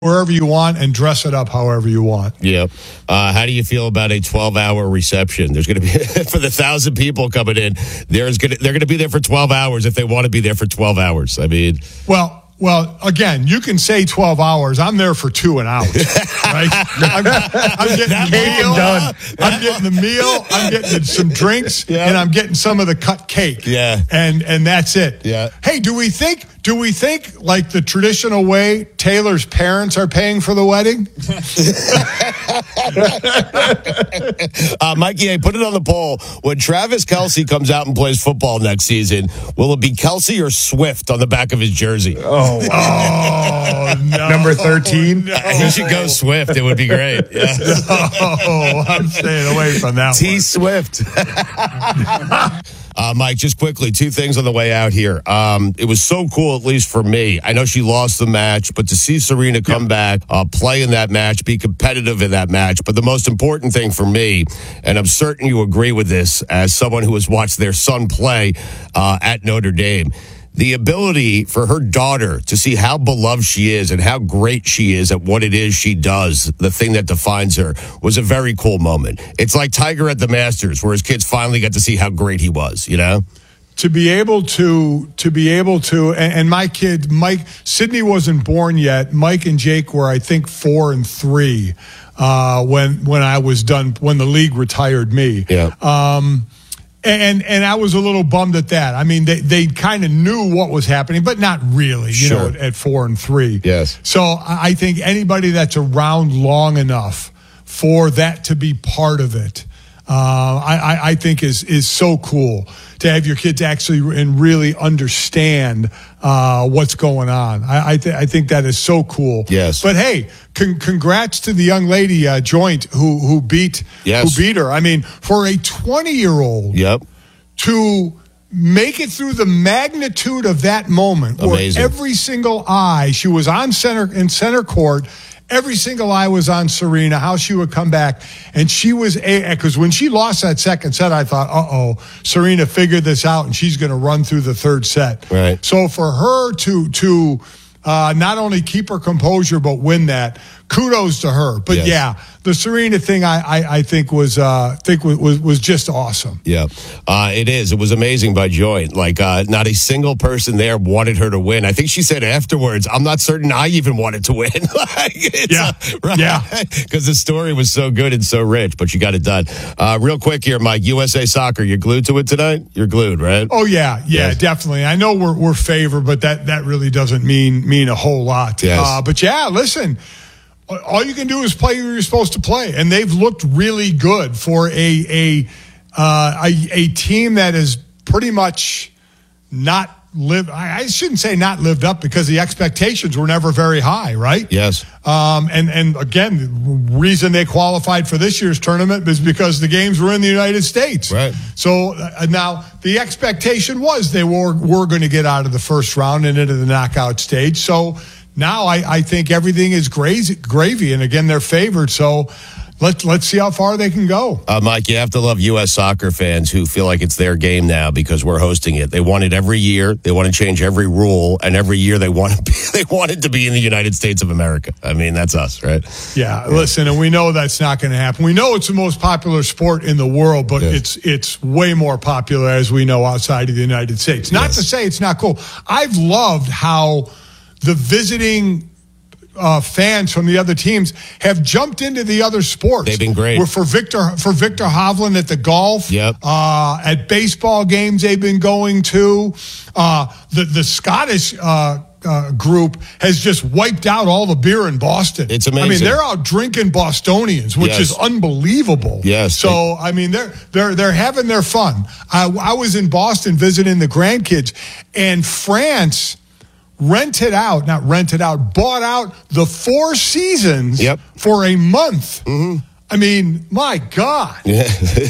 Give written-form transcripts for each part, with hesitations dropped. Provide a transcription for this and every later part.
wherever you want and dress it up however you want. Yep. How do you feel about a 12-hour reception? There's going to be for the 1,000 people coming in. They're going to be there for 12 hours if they want to be there for 12 hours. I mean, Well, again, you can say 12 hours. I'm there for 2 and out. Right? I'm getting the meal. I'm getting the meal. I'm getting some drinks, and I'm getting some of the cut cake. Yeah. And that's it. Yeah. Hey, do we think like the traditional way Taylor's parents are paying for the wedding? Mikey, hey, put it on the poll. When Travis Kelce comes out and plays football next season, will it be Kelce or Swift on the back of his jersey? Oh, no. Number 13? No. He should go Swift. It would be great. Yeah. Oh, I'm staying away from that T. one. Swift. Mike, just quickly, 2 things on the way out here. It was so cool, at least for me. I know she lost the match, but to see Serena come back, play in that match, be competitive in that match. But the most important thing for me, and I'm certain you agree with this as someone who has watched their son play at Notre Dame, the ability for her daughter to see how beloved she is and how great she is at what it is she does, the thing that defines her, was a very cool moment. It's like Tiger at the Masters, where his kids finally got to see how great he was, you know? To be able to, and my kid, Mike, Sydney wasn't born yet. Mike and Jake were, I think, 4 and 3 when I was done, when the league retired me. Yeah. And I was a little bummed at that. I mean, they kind of knew what was happening, but not really, you know, at 4 and 3. Yes. So I think anybody that's around long enough for that to be part of it, I think is so cool to have your kids actually and really understand what's going on. I think that is so cool. Yes. But hey, congrats to the young lady Joint who beat her. I mean, for a 20-year-old to make it through the magnitude of that moment, amazing. Where every single eye, she was on center court. Every single eye was on Serena, how she would come back. And she was, because when she lost that second set, I thought, Serena figured this out and she's going to run through the third set. Right. So for her to not only keep her composure, but win that, kudos to her. But the Serena thing I think was just awesome. Yeah, it is. It was amazing by Joint. Like, not a single person there wanted her to win. I think she said afterwards, I'm not certain I even wanted to win. Because the story was so good and so rich, but she got it done. Real quick here, Mike, USA Soccer, you're glued to it tonight? You're glued, right? Oh, yeah, definitely. I know we're favored, but that really doesn't mean a whole lot. Yes. But listen, all you can do is play who you're supposed to play, and they've looked really good for a team that is pretty much not lived. I shouldn't say not lived up, because the expectations were never very high, right? Yes. And again, the reason they qualified for this year's tournament is because the games were in the United States. Right. So now the expectation was they were going to get out of the first round and into the knockout stage. So now I think everything is gravy, and again, they're favored. So let's see how far they can go. Mike, you have to love U.S. soccer fans who feel like it's their game now because we're hosting it. They want it every year. They want to change every rule, and every year they want it to be in the United States of America. I mean, that's us, right? Yeah. Listen, and we know that's not going to happen. We know it's the most popular sport in the world, but it's way more popular, as we know, outside of the United States. Not to say it's not cool. I've loved how the visiting fans from the other teams have jumped into the other sports. They've been great. For Victor Hovland at the golf, at baseball games they've been going to. The Scottish group has just wiped out all the beer in Boston. It's amazing. I mean, they're out drinking Bostonians, which is unbelievable. Yes. So I mean, they're having their fun. I was in Boston visiting the grandkids, and France bought out the Four Seasons for a month. Mm-hmm. I mean, my God. Yeah.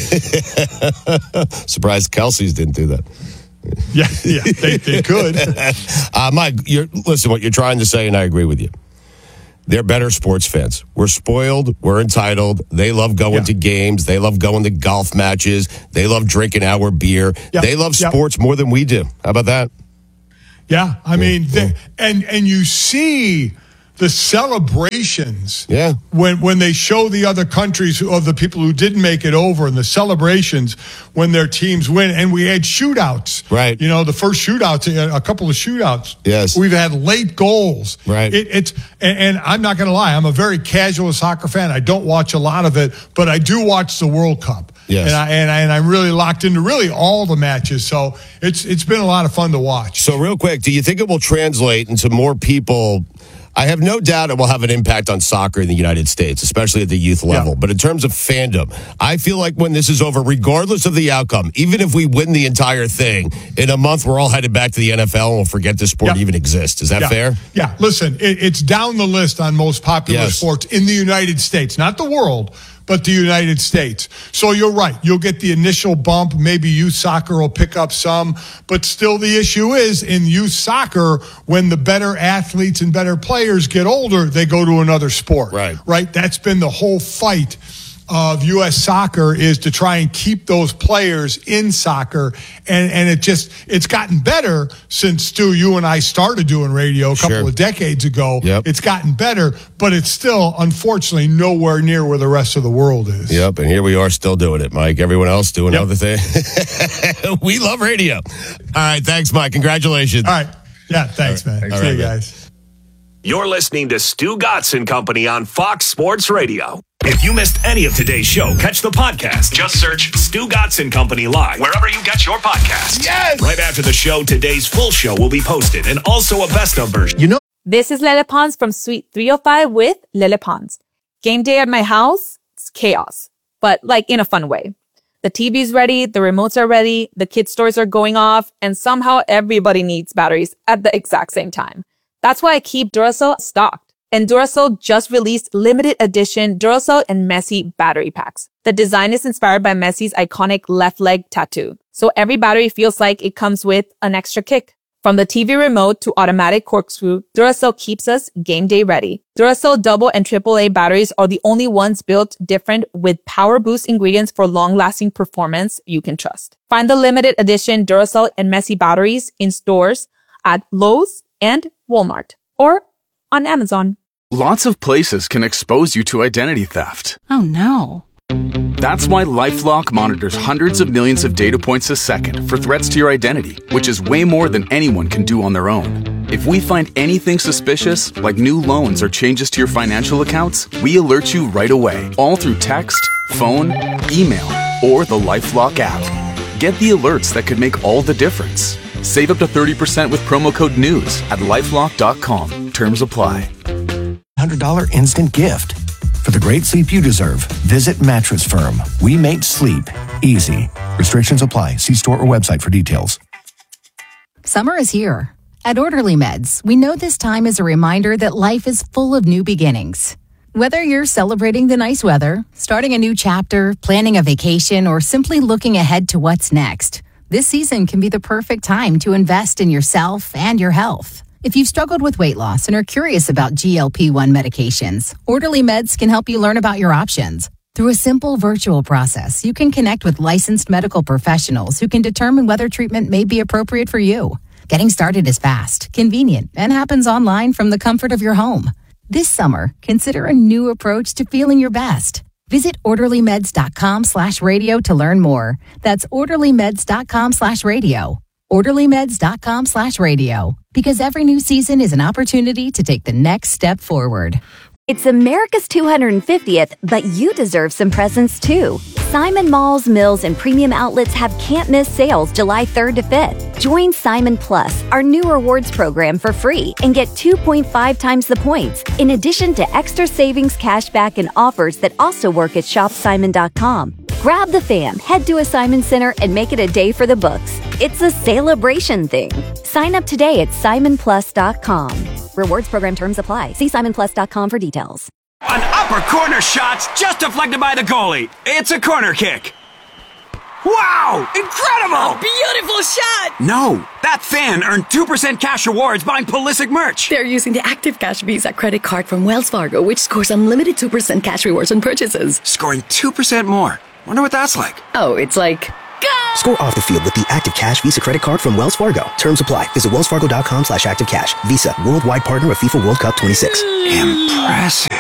Surprised Kelsey's didn't do that. They could. Mike, listen, what you're trying to say, and I agree with you. They're better sports fans. We're spoiled. We're entitled. They love going to games. They love going to golf matches. They love drinking our beer. They love sports more than we do. How about that? Yeah, I mean, and you see the celebrations. Yeah. When they show the other countries of the people who didn't make it over, and the celebrations when their teams win, and we had shootouts. Right. The first shootouts, a couple of shootouts. Yes. We've had late goals. Right. And I'm not going to lie, I'm a very casual soccer fan. I don't watch a lot of it, but I do watch the World Cup. Yes. And I'm really locked into really all the matches. So it's been a lot of fun to watch. So real quick, do you think it will translate into more people? I have no doubt it will have an impact on soccer in the United States, especially at the youth level. Yeah. But in terms of fandom, I feel like when this is over, regardless of the outcome, even if we win the entire thing, in a month we're all headed back to the NFL and we'll forget this sport even exists. Is that fair? Yeah. Listen, it's down the list on most popular sports in the United States, not the world, but the United States. So you're right. You'll get the initial bump. Maybe youth soccer will pick up some. But still the issue is in youth soccer, when the better athletes and better players get older, they go to another sport. Right? That's been the whole fight of U.S. soccer, is to try and keep those players in soccer. And it's gotten better since, Stu, you and I started doing radio a couple of decades ago. Yep. It's gotten better, but it's still, unfortunately, nowhere near where the rest of the world is. Yep, and here we are still doing it, Mike. Everyone else doing other things. We love radio. All right, thanks, Mike. Congratulations. All right. Yeah, thanks, man. Thanks. See you guys. You're listening to Stu Gatz and Company on Fox Sports Radio. If you missed any of today's show, catch the podcast. Just search Stu Gatz and Company Live wherever you get your podcasts. Yes! Right after the show, today's full show will be posted, and also a best of version. This is Lele Pons from Suite 305 with Lele Pons. Game day at my house, it's chaos, but like in a fun way. The TV's ready, the remotes are ready, the kids' toys are going off, and somehow everybody needs batteries at the exact same time. That's why I keep Duracell stocked. And Duracell just released limited edition Duracell and Messi battery packs. The design is inspired by Messi's iconic left leg tattoo. So every battery feels like it comes with an extra kick. From the TV remote to automatic corkscrew, Duracell keeps us game day ready. Duracell double and AAA batteries are the only ones built different with power boost ingredients for long-lasting performance you can trust. Find the limited edition Duracell and Messi batteries in stores at Lowe's and Walmart or on Amazon. Lots of places can expose you to identity theft. Oh no. That's why LifeLock monitors hundreds of millions of data points a second for threats to your identity, which is way more than anyone can do on their own. If we find anything suspicious, like new loans or changes to your financial accounts, we alert you right away, all through text, phone, email, or the LifeLock app. Get the alerts that could make all the difference. Save up to 30% with promo code NEWS at LifeLock.com. Terms apply. $100 instant gift. For the great sleep you deserve, visit Mattress Firm. We make sleep easy. Restrictions apply. See store or website for details. Summer is here. At Orderly Meds, we know this time is a reminder that life is full of new beginnings. Whether you're celebrating the nice weather, starting a new chapter, planning a vacation, or simply looking ahead to what's next, this season can be the perfect time to invest in yourself and your health. If you've struggled with weight loss and are curious about GLP-1 medications, Orderly Meds can help you learn about your options. Through a simple virtual process, you can connect with licensed medical professionals who can determine whether treatment may be appropriate for you. Getting started is fast, convenient, and happens online from the comfort of your home. This summer, consider a new approach to feeling your best. Visit orderlymeds.com/radio to learn more. That's orderlymeds.com/radio. orderlymeds.com/radio. Because every new season is an opportunity to take the next step forward. It's America's 250th, but you deserve some presents too. Simon Malls, Mills, and Premium Outlets have can't-miss sales July 3rd to 5th. Join Simon Plus, our new rewards program, for free and get 2.5 times the points, in addition to extra savings, cashback, and offers that also work at shopsimon.com. Grab the fam, head to a Simon Center, and make it a day for the books. It's a celebration thing. Sign up today at simonplus.com. Rewards program terms apply. See simonplus.com for details. An upper corner shot's just deflected by the goalie. It's a corner kick. Wow! Incredible! Beautiful shot! No, that fan earned 2% cash rewards buying Pulisic merch. They're using the Active Cash Visa credit card from Wells Fargo, which scores unlimited 2% cash rewards on purchases. Scoring 2% more. Wonder what that's like. Oh, it's like... Go! Score off the field with the Active Cash Visa credit card from Wells Fargo. Terms apply. Visit wellsfargo.com/activecash. Visa, worldwide partner of FIFA World Cup 26. Impressive.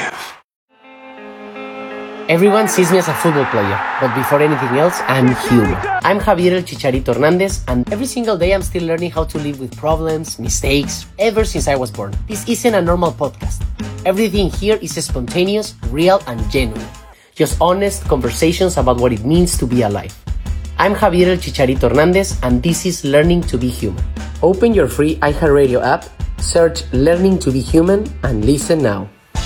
Everyone sees me as a football player, but before anything else, I'm human. I'm Javier El Chicharito Hernandez, and every single day I'm still learning how to live with problems, mistakes, ever since I was born. This isn't a normal podcast. Everything here is spontaneous, real, and genuine. Just honest conversations about what it means to be alive. I'm Javier El Chicharito Hernandez, and this is Learning to Be Human. Open your free iHeartRadio app, search Learning to Be Human, and listen now.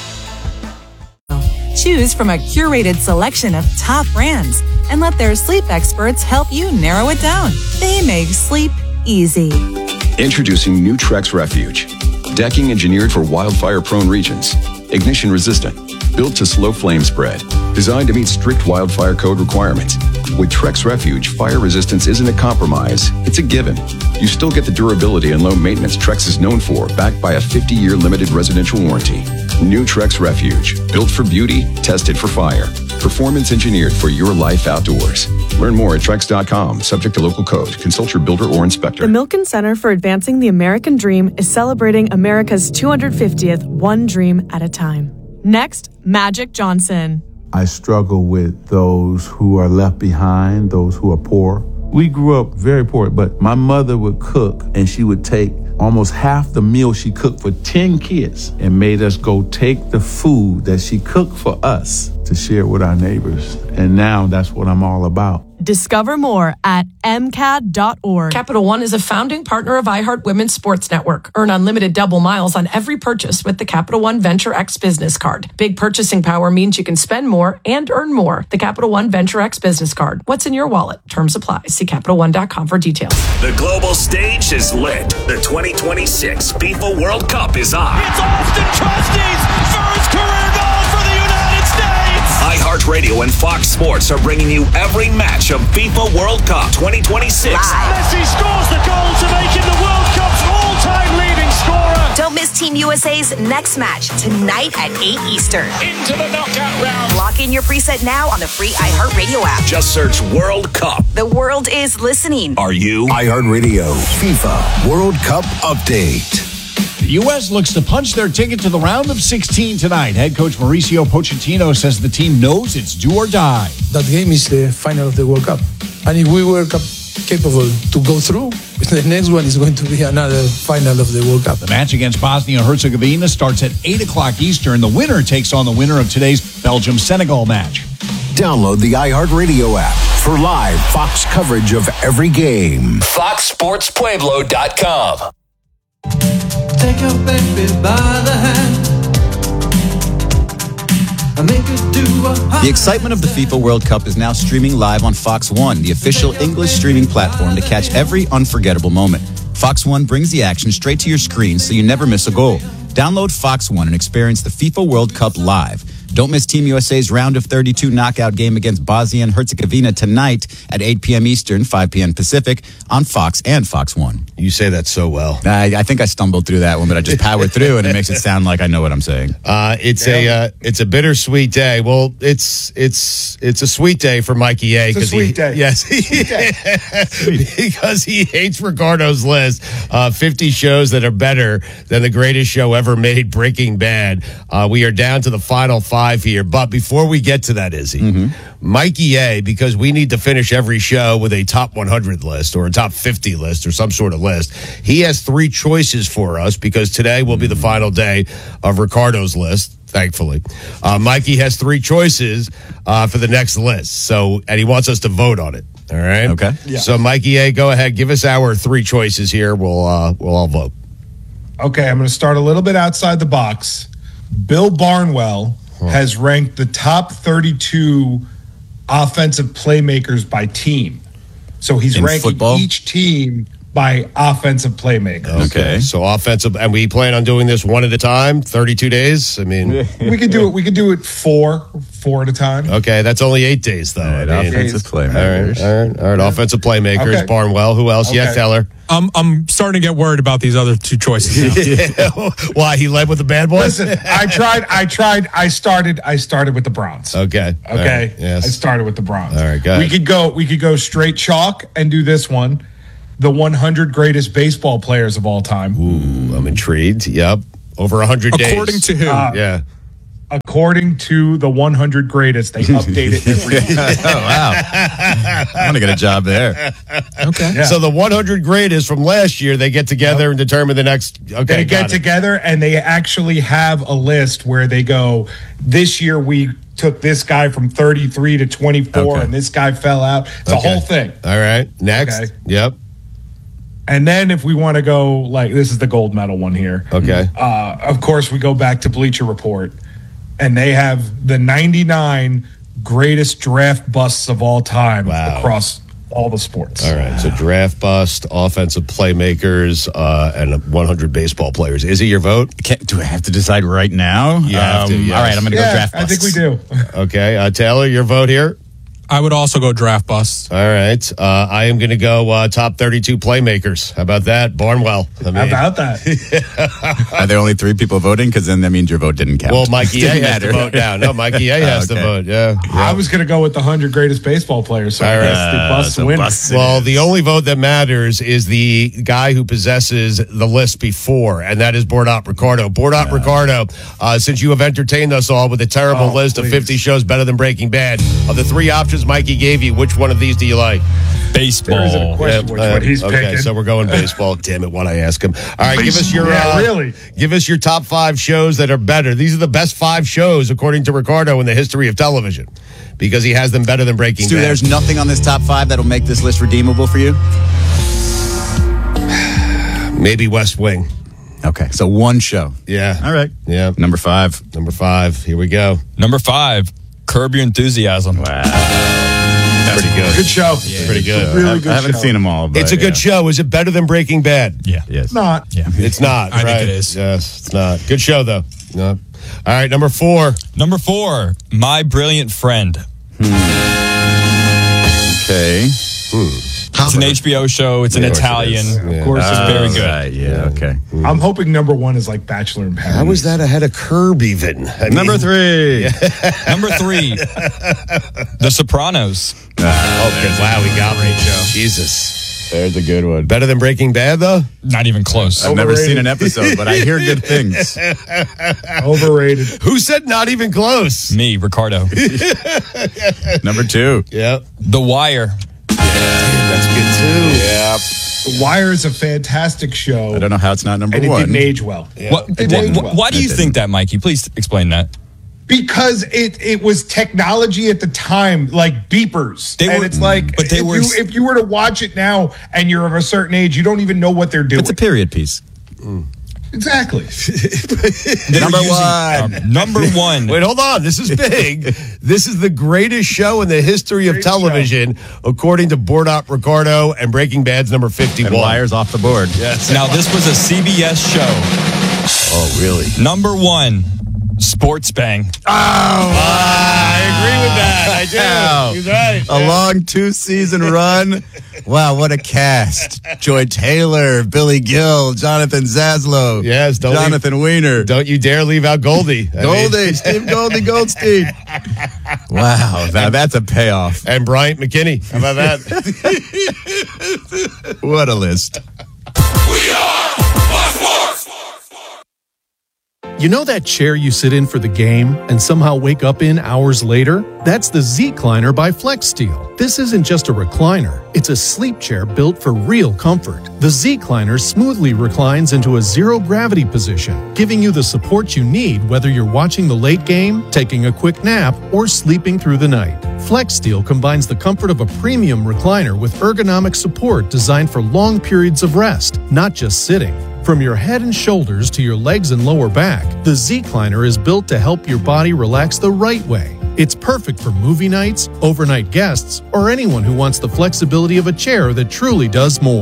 Choose from a curated selection of top brands and let their sleep experts help you narrow it down. They make sleep easy. Introducing new Trex Refuge. Decking engineered for wildfire-prone regions. Ignition resistant. Built to slow flame spread. Designed to meet strict wildfire code requirements. With Trex Refuge, fire resistance isn't a compromise, it's a given. You still get the durability and low maintenance Trex is known for, backed by a 50-year limited residential warranty. New Trex Refuge. Built for beauty, tested for fire. Performance engineered for your life outdoors. Learn more at Trex.com, subject to local code. Consult your builder or inspector. The Milken Center for Advancing the American Dream is celebrating America's 250th One Dream at a Time. Next, Magic Johnson. I struggle with those who are left behind, those who are poor. We grew up very poor, but my mother would cook and she would take almost half the meal she cooked for 10 kids and made us go take the food that she cooked for us to share with our neighbors. And now that's what I'm all about. Discover more at MCAD.org. Capital One is a founding partner of iHeart Women's Sports Network. Earn unlimited double miles on every purchase with the Capital One Venture X business card. Big purchasing power means you can spend more and earn more. The Capital One Venture X business card. What's in your wallet? Terms apply. See CapitalOne.com for details. The global stage is lit. The 2026 FIFA World Cup is on. It's Austin Trusty's first career goal for the United States. iHeartRadio and Fox Sports are bringing you every match of FIFA World Cup 2026. Messi scores the goal to make him the World Cup's all-time leading scorer. Don't miss Team USA's next match tonight at 8 Eastern. Into the knockout round. Lock in your preset now on the free iHeartRadio app. Just search World Cup. The world is listening. Are you? iHeartRadio FIFA World Cup Update. The U.S. looks to punch their ticket to the round of 16 tonight. Head coach Mauricio Pochettino says the team knows it's do or die. That game is the final of the World Cup. And if we were capable to go through, the next one is going to be another final of the World Cup. The match against Bosnia-Herzegovina starts at 8 o'clock Eastern. The winner takes on the winner of today's Belgium-Senegal match. Download the iHeartRadio app for live Fox coverage of every game. FoxSportsPueblo.com. Take your baby by the hand and make her do The excitement of the FIFA World Cup is now streaming live on Fox One, the official English streaming platform to catch every unforgettable moment. Fox One brings the action straight to your screen so you never miss a goal. Download Fox One and experience the FIFA World Cup live. Don't miss Team USA's round of 32 knockout game against Bosnia and Herzegovina tonight at 8 p.m. Eastern, 5 p.m. Pacific on Fox and Fox One. You say that so well. I think I stumbled through that one, but I just powered through, and it makes it sound like I know what I'm saying. It's a bittersweet day. Well, it's a sweet day for Mikey A. It's a sweet day. Yes, because he hates Ricardo's list. 50 shows that are better than the greatest show ever made, Breaking Bad. We are down to the final 5 here, but before we get to that, Izzy, Mikey A, because we need to finish every show with a top 100 list or a top 50 list or some sort of list. He has 3 choices for us because today will be the final day of Ricardo's list. Thankfully, Mikey has 3 choices for the next list. And he wants us to vote on it. All right. Okay. Yeah. So, Mikey A, go ahead. Give us our 3 choices here. We'll all vote. Okay, I'm going to start a little bit outside the box. Bill Barnwell has ranked the top 32 offensive playmakers by team. So he's ranking each team by offensive playmakers. Okay. So offensive, and we plan on doing this one at a time, 32 days. I mean, we could do it. We could do it four at a time. Okay, that's only 8 days though. All right, offensive playmakers. All right. Offensive playmakers. Okay. Barnwell. Who else? Okay. Yes, Taylor. I'm starting to get worried about these other two choices now. Why he led with the bad boys? Listen, I tried. I started with the Browns. Okay. Okay. Right. Yes. I started with the Browns. All right. Go ahead. We could go straight chalk and do this one. The 100 greatest baseball players of all time. Ooh, I'm intrigued. Yep. Over 100 days. According to who? Yeah. According to the 100 greatest, they update it every year. Oh, wow. I want to get a job there. Okay. Yeah. So the 100 greatest from last year, they get together and determine the next. Okay. They get together and they actually have a list where they go, this year we took this guy from 33 to 24 and this guy fell out. It's a whole thing. All right. Next. Okay. Yep. And then if we want to go, like, this is the gold medal one here. Okay. Of course, we go back to Bleacher Report, and they have the 99 greatest draft busts of all time across all the sports. All right. So draft bust, offensive playmakers, and 100 baseball players. Is it your vote? Do I have to decide right now? You have to, yes. All right, I'm going to go draft busts. I think we do. Okay. Taylor, your vote here? I would also go draft busts. All right. I am going to go top 32 playmakers. How about that? Barnwell. How about that? Are there only 3 people voting? Because then that means your vote didn't count. Well, Mikey A has to vote now. No, Mikey A has to vote. Yeah. I was going to go with the 100 greatest baseball players. So I guess the bust wins. Well, the only vote that matters is the guy who possesses the list before, and that is Bordat Ricardo. Bordat Ricardo, since you have entertained us all with a terrible list of 50 shows better than Breaking Bad, of the 3 options Mikey gave you, which one of these do you like? Baseball. There isn't a question which one he's okay, picking. so we're going baseball. Damn it, why'd I ask him? All right, give us your give us your top 5 shows that are better. These are the best 5 shows, according to Ricardo, in the history of television, because he has them better than Breaking Stu, Bad. there's nothing on this top 5 that'll make this list redeemable for you? Maybe West Wing. Okay, so one show. Yeah. All right. Yeah. Number 5. Number 5. Here we go. Number 5, Curb Your Enthusiasm. Wow. That's pretty good. Good show. Yeah. Pretty good. Really good I haven't show. seen them all. But It's a good show. Is it better than Breaking Bad? Yeah. Yes. Not. Yeah. It's not. I right? think it is. Yes, it's not. Good show, though. No. All right, number 4. Number 4, My Brilliant Friend. Okay. It's an HBO show. It's an Italian. Of course It's it is. very good. Right, yeah, okay. I'm hoping number 1 is like Bachelor in Paradise. How was that ahead of Curb even? Number 3. Number 3, The Sopranos. Wow, we got me, Joe. Jesus. There's a good one. Better than Breaking Bad, though? Not even close. I've never seen an episode, but I hear good things. Overrated. Who said not even close? Me, Ricardo. Number 2. Yep. The Wire. That's good, too. Yep. The Wire is a fantastic show. I don't know how it's not number and 1. it didn't age well. Yeah. Why do you think that, Mikey? Please explain that. Because it was technology at the time, like beepers. It's like, but if you were to watch it now and you're of a certain age, you don't even know what they're doing. It's a period piece. Exactly. Number 1. Wait, hold on. This is big. This is the greatest show in the history of television, according to Bordat Ricardo, and Breaking Bad's number 51. And Wire's off the board. Yes. Now, this was a CBS show. Oh, really? Number 1, Sports Bang. I agree with that. I do. He's right. A long 2-season run. Wow, what a cast. Joy Taylor, Billy Gill, Jonathan Zaslow. Yes, Jonathan Wiener. Don't you dare leave out Goldie. Steve Goldstein. Wow, now that's a payoff. And Bryant McKinney. How about that? What a list. We are Fox Sports. You know that chair you sit in for the game and somehow wake up in hours later? That's the Z-Cliner by FlexSteel. This isn't just a recliner. It's a sleep chair built for real comfort. The Z-Cliner smoothly reclines into a zero-gravity position, giving you the support you need whether you're watching the late game, taking a quick nap, or sleeping through the night. FlexSteel combines the comfort of a premium recliner with ergonomic support designed for long periods of rest, not just sitting. From your head and shoulders to your legs and lower back, the Z-Cliner is built to help your body relax the right way. It's perfect for movie nights, overnight guests, or anyone who wants the flexibility of a chair that truly does more.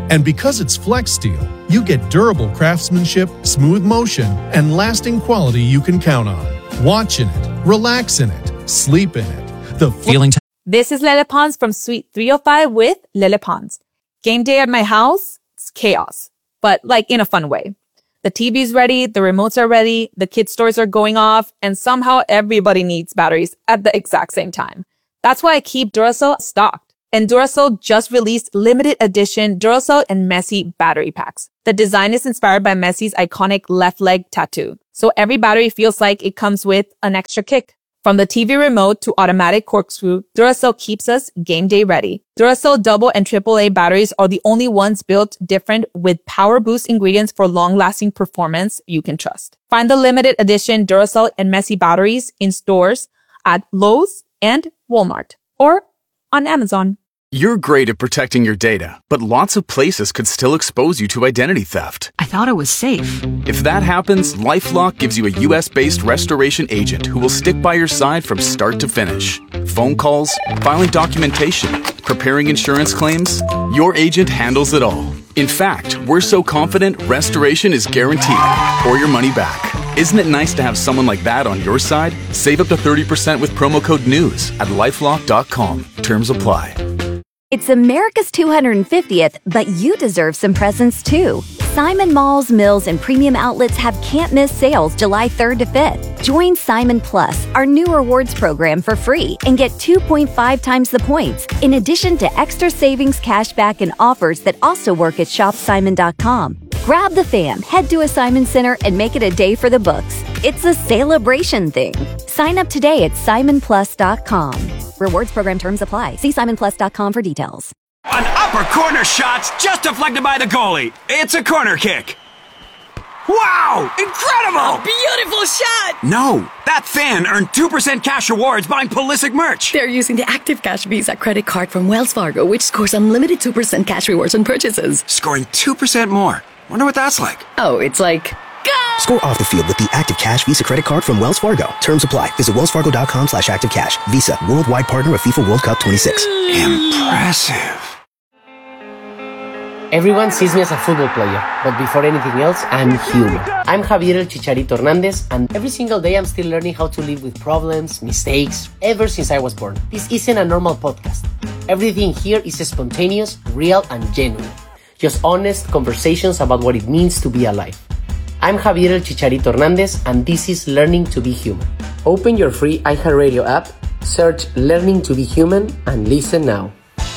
And because it's Flex Steel, you get durable craftsmanship, smooth motion, and lasting quality you can count on. Watch in it, relax in it, sleep in it. The feeling. This is Lele Pons from Suite 305 with Lele Pons. Game day at my house, it's chaos, but like in a fun way. The TV's ready, the remotes are ready, the kids' toys are going off, and somehow everybody needs batteries at the exact same time. That's why I keep Duracell stocked. And Duracell just released limited edition Duracell and Messi battery packs. The design is inspired by Messi's iconic left leg tattoo. So every battery feels like it comes with an extra kick. From the TV remote to automatic corkscrew, Duracell keeps us game day ready. Duracell double and AAA batteries are the only ones built different with power boost ingredients for long-lasting performance you can trust. Find the limited edition Duracell and Messi batteries in stores at Lowe's and Walmart or on Amazon. You're great at protecting your data, but lots of places could still expose you to identity theft. I thought it was safe. If that happens, LifeLock gives you a US-based restoration agent who will stick by your side from start to finish. Phone calls, filing documentation, preparing insurance claims, your agent handles it all. In fact, we're so confident restoration is guaranteed or your money back. Isn't it nice to have someone like that on your side? Save up to 30% with promo code NEWS at LifeLock.com. Terms apply. It's America's 250th, but you deserve some presents too. Simon Malls, Mills, and Premium Outlets have can't-miss sales July 3rd to 5th. Join Simon Plus, our new rewards program, for free and get 2.5 times the points, in addition to extra savings, cashback, and offers that also work at shopsimon.com. Grab the fam, head to a Simon Center, and make it a day for the books. It's a celebration thing. Sign up today at simonplus.com. Rewards program terms apply. See simonplus.com for details. An upper corner shot's just deflected by the goalie. It's a corner kick. Wow! Incredible! A beautiful shot! No, that fan earned 2% cash rewards buying Pulisic merch. They're using the Active Cash Visa credit card from Wells Fargo, which scores unlimited 2% cash rewards on purchases. Scoring 2% more. Wonder what that's like. Oh, it's like... Score off the field with the Active Cash Visa credit card from Wells Fargo. Terms apply. Visit wellsfargo.com/activecash. Visa, worldwide partner of FIFA World Cup 26. Impressive. Everyone sees me as a football player, but before anything else, I'm human. I'm Javier El Chicharito Hernandez, and every single day I'm still learning how to live with problems, mistakes, ever since I was born. This isn't a normal podcast. Everything here is spontaneous, real, and genuine. Just honest conversations about what it means to be alive. I'm Javier El Chicharito Hernandez, and this is Learning to be Human. Open your free iHeartRadio app, search Learning to be Human, and listen now.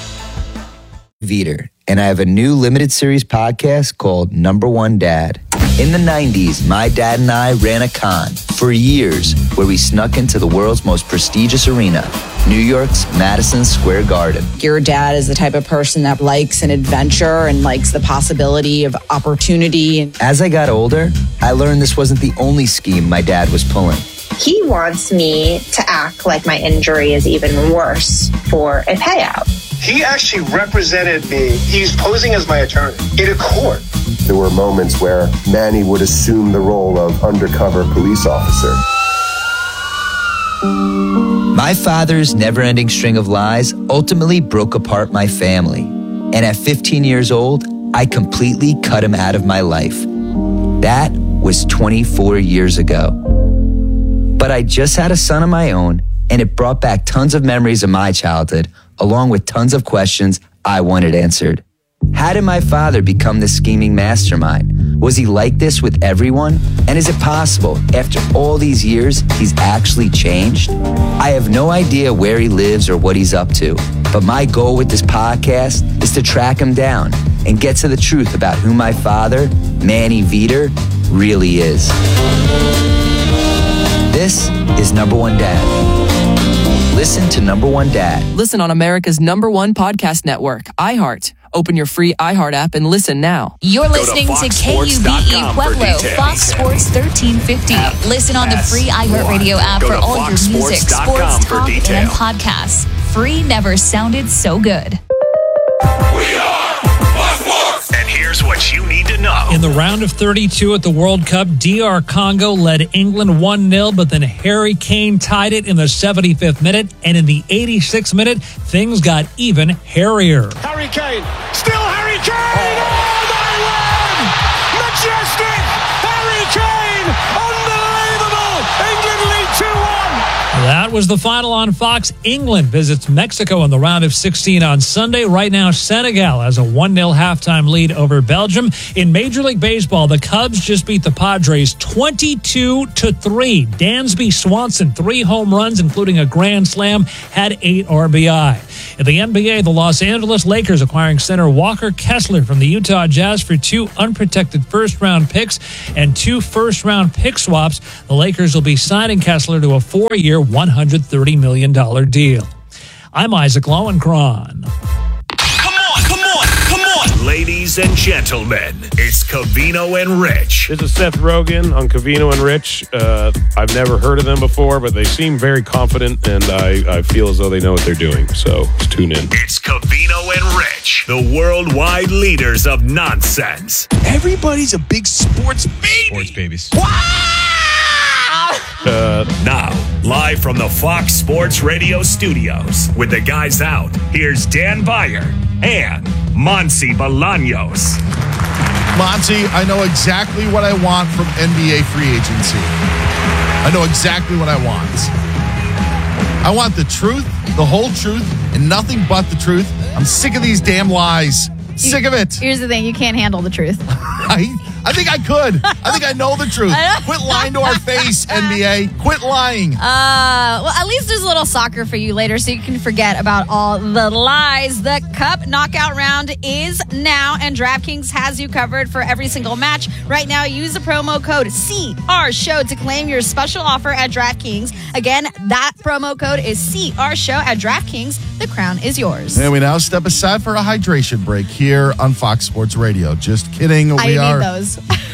Veter, and I have a new limited series podcast called Number One Dad. In the 90s, my dad and I ran a con for years where we snuck into the world's most prestigious arena, New York's Madison Square Garden. Your dad is the type of person that likes an adventure and likes the possibility of opportunity. As I got older, I learned this wasn't the only scheme my dad was pulling. He wants me to act like my injury is even worse for a payout. He actually represented me. He's posing as my attorney in a court. There were moments where Manny would assume the role of undercover police officer. My father's never-ending string of lies ultimately broke apart my family. And at 15 years old, I completely cut him out of my life. That was 24 years ago. But I just had a son of my own, and it brought back tons of memories of my childhood, along with tons of questions I wanted answered. How did my father become this scheming mastermind? Was he like this with everyone? And is it possible, after all these years, he's actually changed? I have no idea where he lives or what he's up to, but my goal with this podcast is to track him down and get to the truth about who my father, Manny Veter, really is. This is Number One Dad. Listen to Number One Dad. Listen on America's #1 podcast network, iHeart. Open your free iHeart app and listen now. You're listening to KUBE Pueblo, Fox Sports 1350. Listen on the free iHeartRadio app for all your music, sports, talk, and podcasts. Free never sounded so good. And here's what you need to know. In the round of 32 at the World Cup, DR Congo led England 1-0, but then Harry Kane tied it in the 75th minute, and in the 86th minute, things got even hairier. Harry Kane, still Harry Kane! That was the final on Fox. England visits Mexico in the round of 16 on Sunday. Right now, Senegal has a 1-0 halftime lead over Belgium. In Major League Baseball, the Cubs just beat the Padres 22-3. Dansby Swanson, 3 home runs, including a grand slam, had 8 RBI. In the NBA, the Los Angeles Lakers acquiring center Walker Kessler from the Utah Jazz for 2 unprotected first-round picks and 2 first-round pick swaps. The Lakers will be signing Kessler to a 4-year, $130 million deal. I'm Isaac Lowenkron. Come on, ladies and gentlemen. It's Covino and Rich. This is Seth Rogen on Covino and Rich. I've never heard of them before, but they seem very confident, and I feel as though they know what they're doing. So let's tune in. It's Covino and Rich, the worldwide leaders of nonsense. Everybody's a big sports baby. Sports babies. Now, live from the Fox Sports Radio studios, with the guys out, here's Dan Beyer and Monsi Bolaños. Monsi, I know exactly what I want from NBA free agency. I know exactly what I want. I want the truth, the whole truth, and nothing but the truth. I'm sick of these damn lies. Sick of it. Here's the thing. You can't handle the truth. I think I could. I think I know the truth. Quit lying to our face, NBA. Quit lying. Well, at least there's a little soccer for you later so you can forget about all the lies. The Cup knockout round is now, and DraftKings has you covered for every single match. Right now, use the promo code CRSHOW to claim your special offer at DraftKings. Again, that promo code is CRSHOW at DraftKings. The crown is yours. And we now step aside for a hydration break here on Fox Sports Radio. Just kidding. I need those.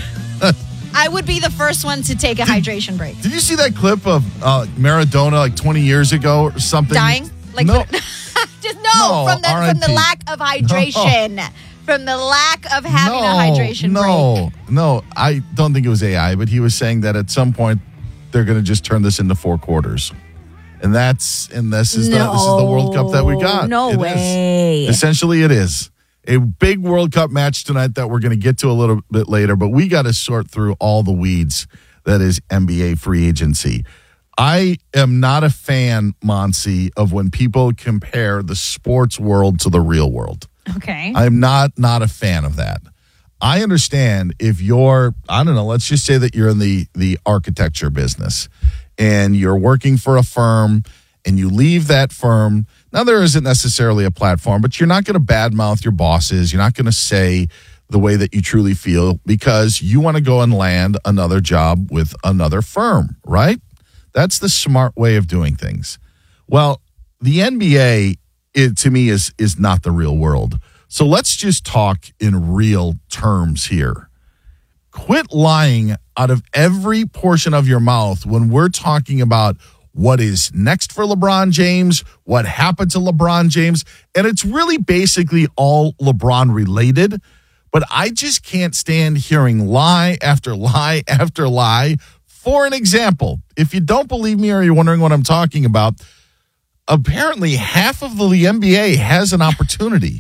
I would be the first one to take a hydration break. Did you see that clip of Maradona like 20 years ago or something? Dying? Like no. Just from the lack of hydration. No. From the lack of having a hydration break. No, I don't think it was AI, but he was saying that at some point they're going to just turn this into 4 quarters. And this is the World Cup that we got. No way. Essentially, it is. A big World Cup match tonight that we're going to get to a little bit later, but we got to sort through all the weeds that is NBA free agency. I am not a fan, Monsi, of when people compare the sports world to the real world. Okay. I'm not a fan of that. I understand if you're, I don't know, let's just say that you're in the architecture business and you're working for a firm and you leave that firm. Now, there isn't necessarily a platform, but you're not going to badmouth your bosses. You're not going to say the way that you truly feel because you want to go and land another job with another firm, right? That's the smart way of doing things. Well, the NBA, to me, is not the real world. So let's just talk in real terms here. Quit lying out of every portion of your mouth when we're talking about what is next for LeBron James, what happened to LeBron James, and it's really basically all LeBron related. But I just can't stand hearing lie after lie after lie. For an example, if you don't believe me or you're wondering what I'm talking about, apparently half of the NBA has an opportunity.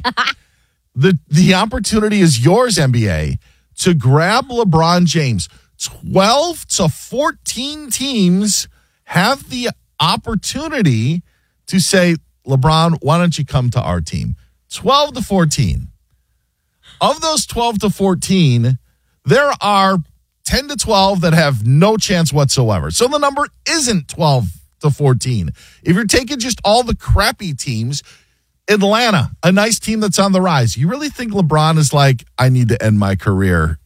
The opportunity is yours, NBA, to grab LeBron James. 12 to 14 teams have the opportunity to say, LeBron, why don't you come to our team? 12 to 14. Of those 12 to 14, there are 10 to 12 that have no chance whatsoever. So the number isn't 12 to 14. If you're taking just all the crappy teams, Atlanta, a nice team that's on the rise. You really think LeBron is like, I need to end my career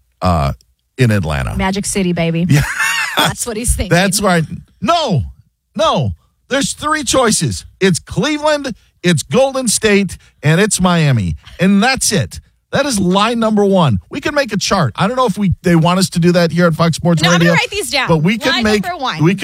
in Atlanta? Magic City, baby. Yeah. That's what he's thinking. That's right. No. There's 3 choices. It's Cleveland, it's Golden State, and it's Miami. And that's it. That is line number 1. We can make a chart. I don't know if they want us to do that here at Fox Sports Radio. I'm going to write these down. But we could make a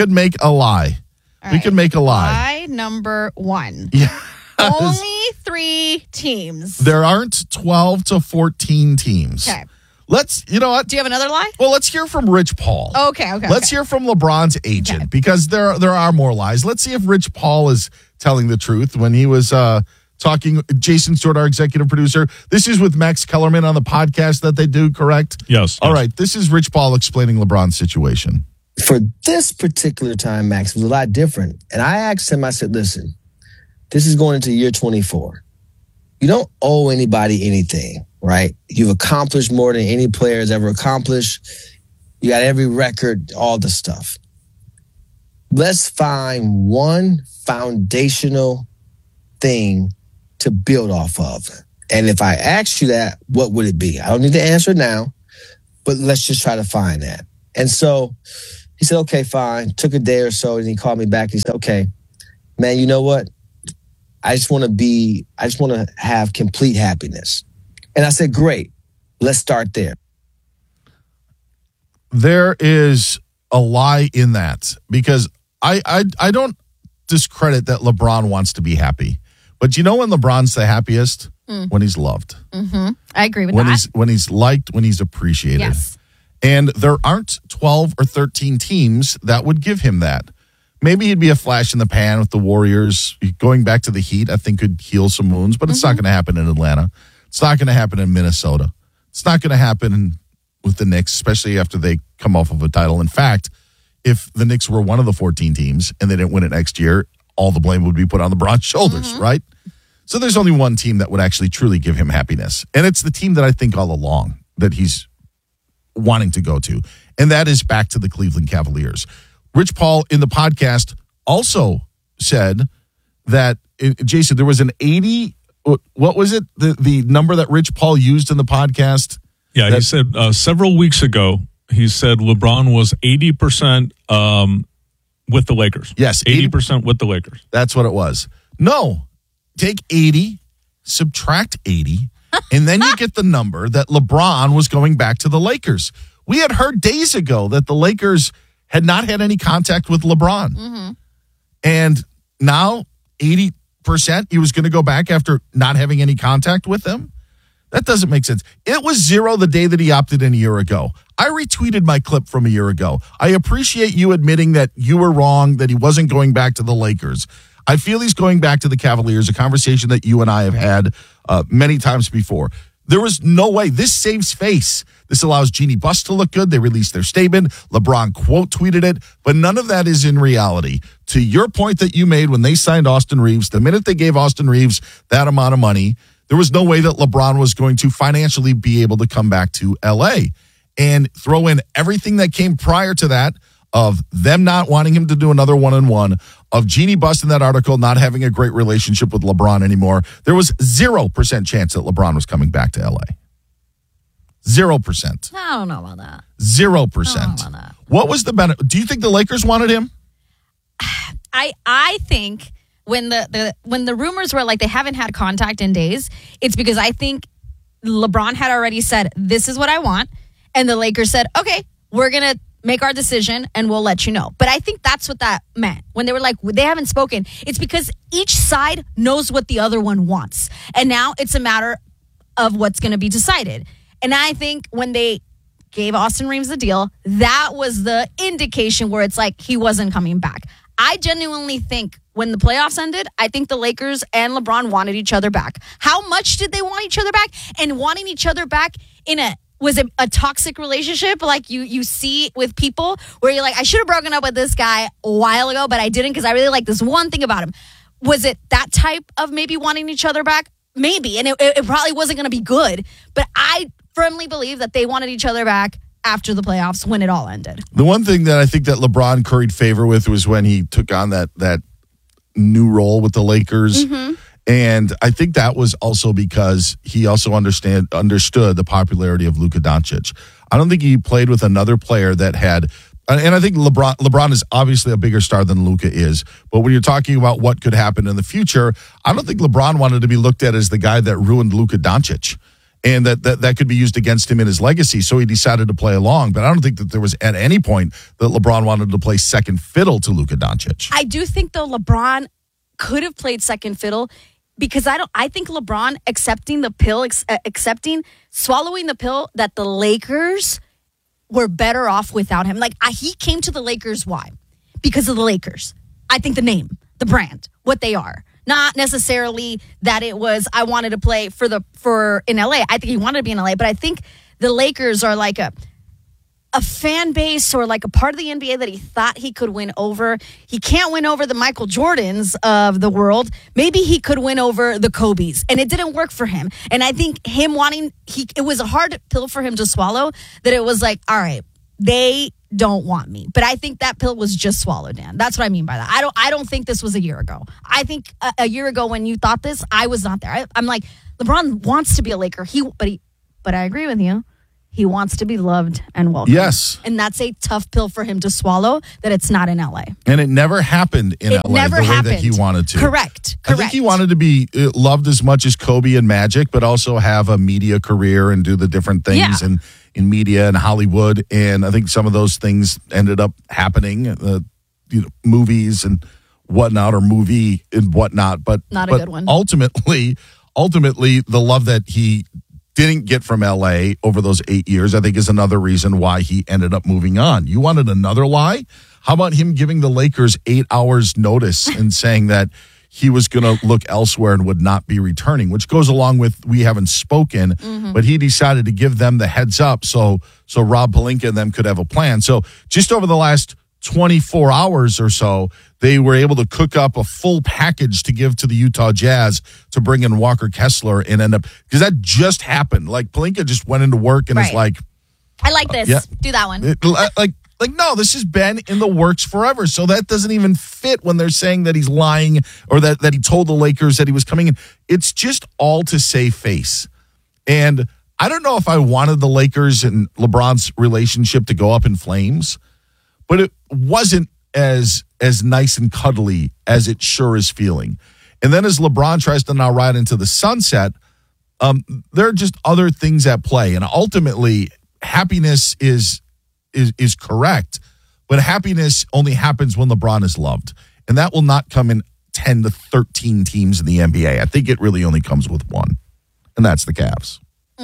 lie. All we could make a lie. Lie number 1. Yeah. Only 3 teams. There aren't 12 to 14 teams. Okay. You know what? Do you have another lie? Well, let's hear from Rich Paul. Okay. Let's hear from LeBron's agent because there are more lies. Let's see if Rich Paul is telling the truth when he was talking. Jason Stewart, our executive producer. This is with Max Kellerman on the podcast that they do, correct? Yes. All right. This is Rich Paul explaining LeBron's situation. For this particular time, Max, it was a lot different. And I asked him, I said, listen, this is going into year 24. You don't owe anybody anything, right? You've accomplished more than any player has ever accomplished. You got every record, all the stuff. Let's find one foundational thing to build off of. And if I asked you that, what would it be? I don't need to answer now, but let's just try to find that. And so he said, okay, fine. Took a day or so, and he called me back. He said, okay, man, you know what? I just want to have complete happiness. And I said, great. Let's start there. There is a lie in that, because I don't discredit that LeBron wants to be happy. But you know when LeBron's the happiest? When he's loved. Mm-hmm. I agree with that. When he's liked, when he's appreciated. Yes. And there aren't 12 or 13 teams that would give him that. Maybe he'd be a flash in the pan with the Warriors. Going back to the Heat, I think, could heal some wounds, but it's not going to happen in Atlanta. It's not going to happen in Minnesota. It's not going to happen with the Knicks, especially after they come off of a title. In fact, if the Knicks were one of the 14 teams and they didn't win it next year, all the blame would be put on LeBron's shoulders, right? So there's only one team that would actually truly give him happiness. And it's the team that I think all along that he's wanting to go to. And that is back to the Cleveland Cavaliers. Rich Paul in the podcast also said that, Jason, there was an 80, what was it? The number that Rich Paul used in the podcast? Yeah, he said several weeks ago, he said LeBron was 80% with the Lakers. Yes. 80% with the Lakers. That's what it was. No. Take 80, subtract 80, and then you get the number that LeBron was going back to the Lakers. We had heard days ago that the Lakers had not had any contact with LeBron. And now 80% he was going to go back after not having any contact with them? That doesn't make sense. It was 0 the day that he opted in a year ago. I retweeted my clip from a year ago. I appreciate you admitting that you were wrong, that he wasn't going back to the Lakers. I feel he's going back to the Cavaliers, a conversation that you and I have had many times before. There was no way. This saves face. This allows Jeannie Buss to look good. They released their statement. LeBron quote tweeted it, but none of that is in reality. To your point that you made when they signed Austin Reeves, the minute they gave Austin Reeves that amount of money, there was no way that LeBron was going to financially be able to come back to LA. And throw in everything that came prior to that, of them not wanting him to do another one-on-one, of Jeannie Buss in that article not having a great relationship with LeBron anymore. There was 0% chance that LeBron was coming back to LA. 0%. I don't know about that. 0%. What was the benefit? Do you think the Lakers wanted him? I think when the rumors were like they haven't had contact in days, it's because I think LeBron had already said, this is what I want. And the Lakers said, okay, we're going to make our decision and we'll let you know. But I think that's what that meant. When they were like, they haven't spoken, it's because each side knows what the other one wants. And now it's a matter of what's going to be decided. And I think when they gave Austin Reeves the deal, that was the indication where it's like he wasn't coming back. I genuinely think when the playoffs ended, I think the Lakers and LeBron wanted each other back. How much did they want each other back? And wanting each other back was it a toxic relationship like you see with people where you're like, I should have broken up with this guy a while ago, but I didn't because I really like this one thing about him. Was it that type of maybe wanting each other back? Maybe. And it probably wasn't going to be good. But I firmly believe that they wanted each other back after the playoffs when it all ended. The one thing that I think that LeBron curried favor with was when he took on that new role with the Lakers. And I think that was also because he also understood the popularity of Luka Doncic. I don't think he played with another player that had, and I think LeBron is obviously a bigger star than Luka is, but when you're talking about what could happen in the future, I don't think LeBron wanted to be looked at as the guy that ruined Luka Doncic. And that could be used against him in his legacy. So he decided to play along. But I don't think that there was at any point that LeBron wanted to play second fiddle to Luka Doncic. I do think, though, LeBron could have played second fiddle because I think LeBron accepting the pill, swallowing the pill that the Lakers were better off without him. Like, he came to the Lakers. Why? Because of the Lakers. I think the name, the brand, what they are. Not necessarily that it was, I wanted to play for in LA. I think he wanted to be in LA, but I think the Lakers are like a a fan base or like a part of the NBA that he thought he could win over. He can't win over the Michael Jordans of the world. Maybe he could win over the Kobes, and it didn't work for him. And I think him it was a hard pill for him to swallow, that it was like, all right, they don't want me. But I think that pill was just swallowed, Dan. That's what I mean by that. I don't think this was a year ago. I think a year ago when you thought this, I was not there. I'm like, LeBron wants to be a Laker. But I agree with you. He wants to be loved and welcomed. Yes. And that's a tough pill for him to swallow, that it's not in LA. And it never happened in LA the way that he wanted to. Correct. I think he wanted to be loved as much as Kobe and Magic, but also have a media career and do the different things in media and Hollywood. And I think some of those things ended up happening, movies and whatnot, or movie and whatnot. But not a good one. Ultimately, the love that he didn't get from LA over those 8 years, I think, is another reason why he ended up moving on. You wanted another lie? How about him giving the Lakers 8 hours notice and saying that he was going to look elsewhere and would not be returning, which goes along with we haven't spoken, but he decided to give them the heads up so Rob Pelinka and them could have a plan. So just over the last 24 hours or so, they were able to cook up a full package to give to the Utah Jazz to bring in Walker Kessler and end up, because that just happened. Like, Pelinka just went into work and is like, I like this. Do that one. No, this has been in the works forever. So that doesn't even fit when they're saying that he's lying or that he told the Lakers that he was coming in. It's just all to save face. And I don't know if I wanted the Lakers and LeBron's relationship to go up in flames, but it wasn't as nice and cuddly as it sure is feeling. And then as LeBron tries to now ride into the sunset, there are just other things at play. And ultimately, happiness is correct, but happiness only happens when LeBron is loved. And that will not come in 10 to 13 teams in the NBA. I think it really only comes with one, and that's the Cavs.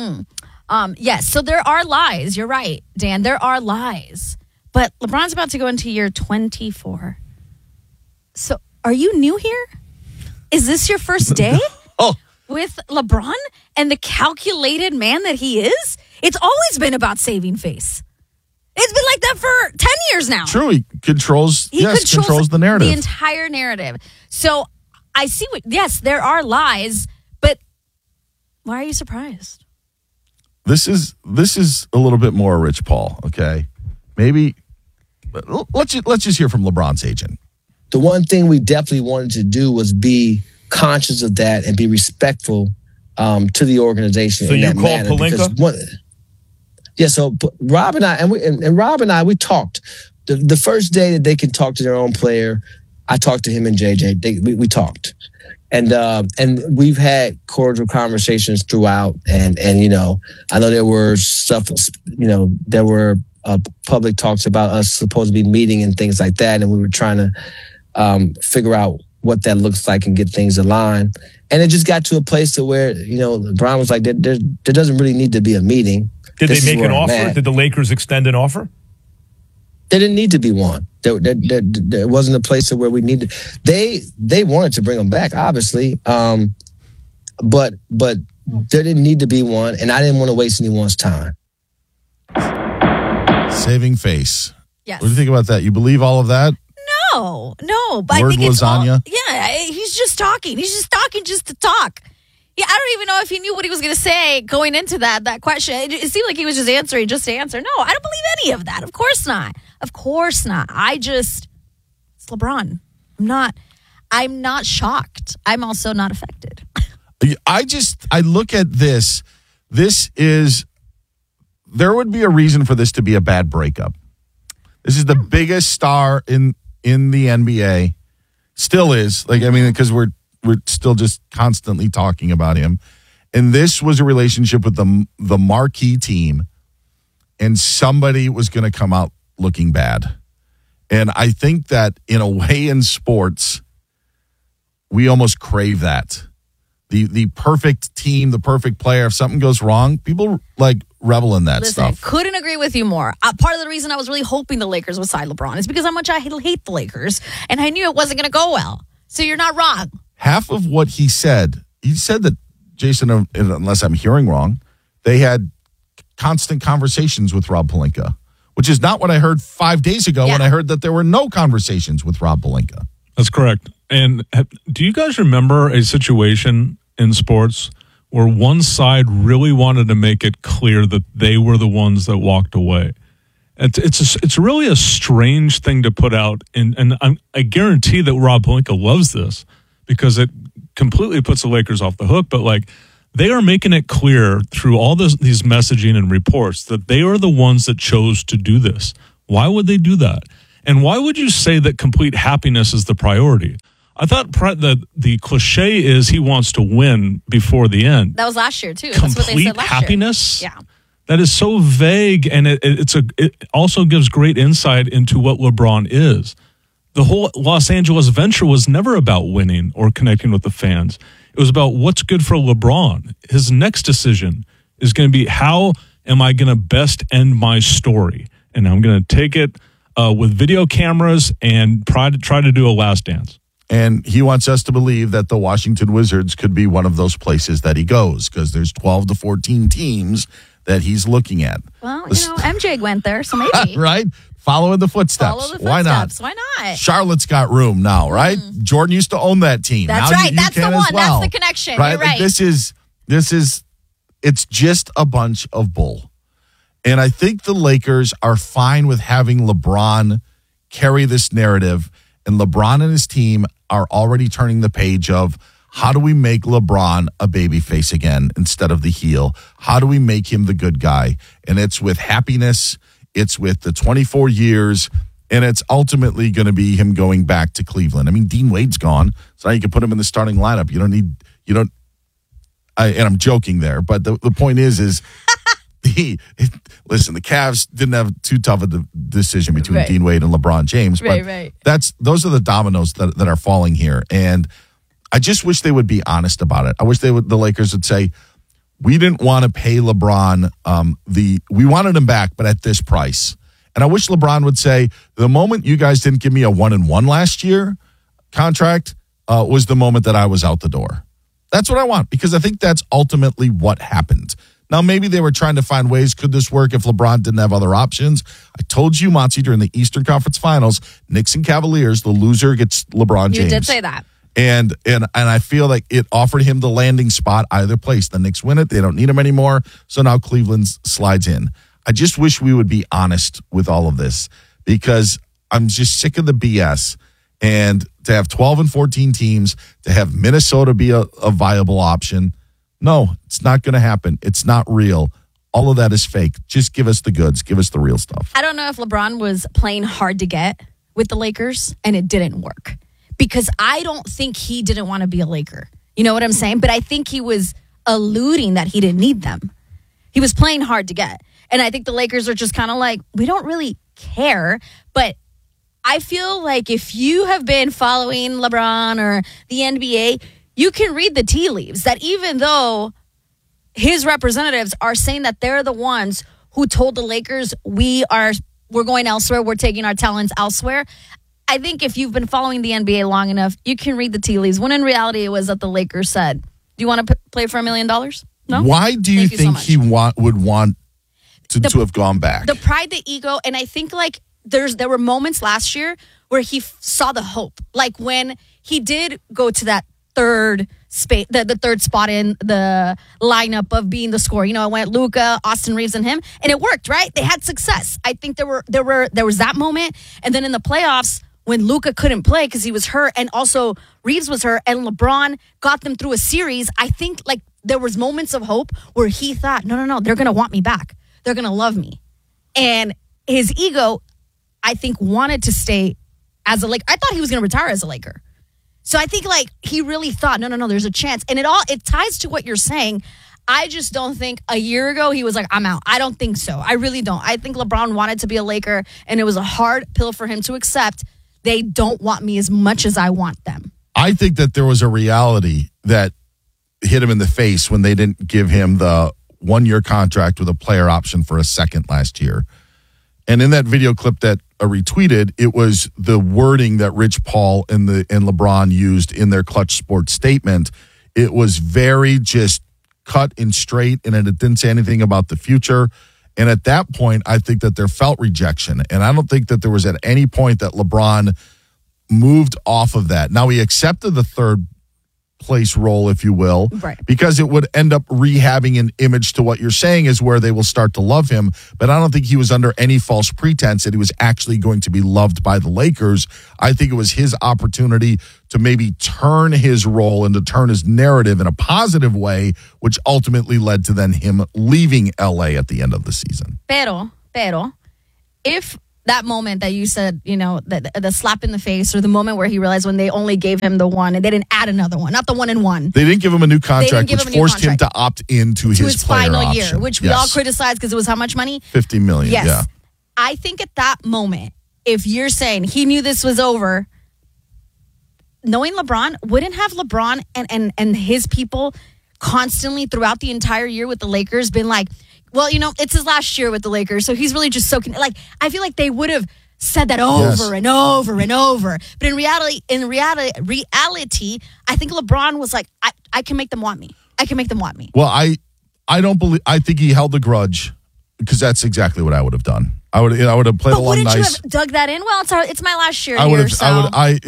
Yes, so there are lies. You're right, Dan. There are lies. But LeBron's about to go into year 24. So are you new here? Is this your first day with LeBron and the calculated man that he is? It's always been about saving face. It's been like that for 10 years now. True. He controls the narrative. The entire narrative. So I see yes, there are lies, but why are you surprised? This is a little bit more Rich Paul, okay? Maybe let's just hear from LeBron's agent. The one thing we definitely wanted to do was be conscious of that and be respectful to the organization. So you called Pelinka? So Rob and I, we talked. The first day that they can talk to their own player, I talked to him and JJ. We talked. And we've had cordial conversations throughout. And I know there were stuff, there were public talks about us supposed to be meeting and things like that. And we were trying to figure out what that looks like and get things aligned. And it just got to a place to where, LeBron was like, there doesn't really need to be a meeting. Did they make an offer? Did the Lakers extend an offer? There didn't need to be one. There wasn't a place where we needed. They wanted to bring him back, obviously, but there didn't need to be one, and I didn't want to waste anyone's time. Saving face. Yes. What do you think about that? You believe all of that? No. But Word I think lasagna? He's just talking. He's just talking just to talk. Yeah, I don't even know if he knew what he was going to say going into that question. It seemed like he was just answering just to answer. No, I don't believe any of that. Of course not. It's LeBron. I'm not shocked. I'm also not affected. I look at this. There would be a reason for this to be a bad breakup. This is the biggest star in the NBA. Still is. Because we're still just constantly talking about him. And this was a relationship with the marquee team, and somebody was going to come out looking bad. And I think that in a way in sports, we almost crave that. The perfect team, the perfect player. If something goes wrong, people revel in that stuff. Couldn't agree with you more. Part of the reason I was really hoping the Lakers would sign LeBron is because how much I hate the Lakers, and I knew it wasn't going to go well. So you're not wrong. Half of what he said that, Jason, unless I'm hearing wrong, they had constant conversations with Rob Pelinka, which is not what I heard 5 days ago when I heard that there were no conversations with Rob Pelinka. That's correct. And do you guys remember a situation in sports where one side really wanted to make it clear that they were the ones that walked away? It's really a strange thing to put out, and I guarantee that Rob Pelinka loves this because it completely puts the Lakers off the hook. But like, they are making it clear through all these messaging and reports that they are the ones that chose to do this. Why would they do that? And why would you say that complete happiness is the priority? I thought the cliche is he wants to win before the end. That was last year, too. That's what they said last happiness? year. Yeah. That is so vague, and it also gives great insight into what LeBron is. The whole Los Angeles venture was never about winning or connecting with the fans. It was about what's good for LeBron. His next decision is going to be, how am I going to best end my story? And I'm going to take it with video cameras and try to do a last dance. And he wants us to believe that the Washington Wizards could be one of those places that he goes, because there's 12 to 14 teams that he's looking at. Well, MJ went there, so maybe. Right? Following the footsteps. Why not? Why not? Charlotte's got room now, right? Jordan used to own that team. That's now right. You That's the one. well, That's the connection. Right? You're right. Like this is, it's just a bunch of bull. And I think the Lakers are fine with having LeBron carry this narrative. And LeBron and his team are already turning the page of, how do we make LeBron a babyface again instead of the heel? How do we make him the good guy? And it's with happiness. It's with the 24 years. And it's ultimately going to be him going back to Cleveland. I mean, Dean Wade's gone. So now you can put him in the starting lineup. And I'm joking there. But the point is listen, the Cavs didn't have too tough a decision between Dean Wade and LeBron James. Right. Those are the dominoes that are falling here. And I just wish they would be honest about it. I wish the Lakers would say, we didn't want to pay LeBron we wanted him back, but at this price. And I wish LeBron would say, the moment you guys didn't give me a 1-1 last year contract was the moment that I was out the door. That's what I want, because I think that's ultimately what happened. Now, maybe they were trying to find ways, could this work if LeBron didn't have other options? I told you, Monty, during the Eastern Conference Finals, Knicks and Cavaliers, the loser gets LeBron James. You did say that. And I feel like it offered him the landing spot either place. The Knicks win it. They don't need him anymore. So now Cleveland slides in. I just wish we would be honest with all of this, because I'm just sick of the BS. And to have 12 and 14 teams, to have Minnesota be a viable option, no, it's not going to happen. It's not real. All of that is fake. Just give us the goods. Give us the real stuff. I don't know if LeBron was playing hard to get with the Lakers and it didn't work, because I don't think he didn't want to be a Laker. You know what I'm saying? But I think he was alluding that he didn't need them. He was playing hard to get. And I think the Lakers are just kind of like, we don't really care. But I feel like if you have been following LeBron or the NBA, you can read the tea leaves that even though his representatives are saying that they're the ones who told the Lakers, we're going elsewhere, we're taking our talents elsewhere. I think if you've been following the NBA long enough, you can read the tea leaves, when in reality it was that the Lakers said, do you want to play for $1 million? No? Why do you think he would want to have gone back? The pride, the ego, and I think like there were moments last year where he saw the hope. Like when he did go to that third space, the third spot in the lineup of being the scorer. You know, it went Luka, Austin Reeves, and him, and it worked, right? They had success. I think there was that moment, and then in the playoffs when Luka couldn't play because he was hurt, and also Reeves was hurt, and LeBron got them through a series. I think like there was moments of hope where he thought, no, they're gonna want me back. They're gonna love me, and his ego, I think, wanted to stay as a Laker. I thought he was gonna retire as a Laker. So I think like he really thought, no, there's a chance. And it ties to what you're saying. I just don't think a year ago he was like, I'm out. I don't think so. I really don't. I think LeBron wanted to be a Laker, and it was a hard pill for him to accept. They don't want me as much as I want them. I think that there was a reality that hit him in the face when they didn't give him the 1-year contract with a player option for a second last year. And in that video clip that I retweeted, it was the wording that Rich Paul and LeBron used in their Clutch Sports statement. It was very just cut and straight, and it didn't say anything about the future. And at that point, I think that there felt rejection. And I don't think that there was at any point that LeBron moved off of that. Now, he accepted the third place role, if you will, right, because it would end up rehabbing an image to what you're saying is where they will start to love him. But I don't think he was under any false pretense that he was actually going to be loved by the Lakers. I think it was his opportunity to maybe turn his role and to turn his narrative in a positive way, which ultimately led to then him leaving LA at the end of the season. Pero, if that moment that you said, the slap in the face, or the moment where he realized when they only gave him the one and they didn't add another one, not the 1 and 1. They didn't give him a new contract, which forced him to opt into his final option. year, which we all criticized because it was how much money? $50 million. Yes. Yeah. I think at that moment, if you're saying he knew this was over, knowing LeBron, wouldn't have LeBron and his people constantly throughout the entire year with the Lakers been like, well, it's his last year with the Lakers, so he's really just soaking. Like, I feel like they would have said that over and over and over. But in reality, I think LeBron was like, I can make them want me. I can make them want me. Well, I think he held a grudge because that's exactly what I would have done. I would have played along nice. Wouldn't you have dug that in? Well, it's my last year I here, have, so.